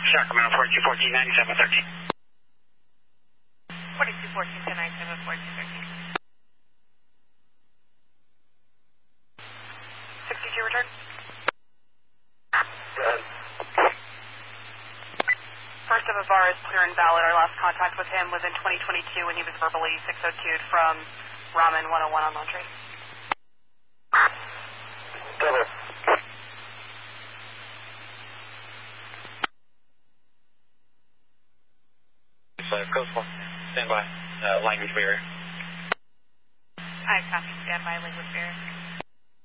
Sacramento 4214 9713. 4214 1097 4213. 62 return. First of Avar is clear and valid. Our last contact with him was in 2022 when he was verbally 602'd from Ramen 101 on Laundry. Double. Coast 1, stand by. Language barrier. I copy, stand by, language barrier.